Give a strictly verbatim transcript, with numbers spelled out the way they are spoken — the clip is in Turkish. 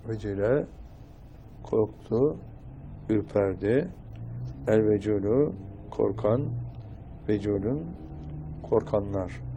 vecile, korktu, ürperdi. El veculu, korkan, veculun, korkanlar.